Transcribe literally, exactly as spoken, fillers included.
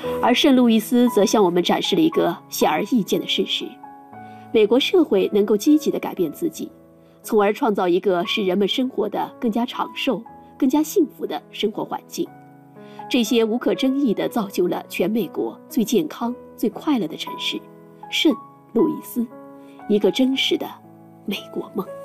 而圣路易斯则向我们展示了一个显而易见的事实：美国社会能够积极地改变自己，从而创造一个使人们生活得更加长寿、更加幸福的生活环境。这些无可争议地造就了全美国最健康、最快乐的城市——圣路易斯，一个真实的美国梦。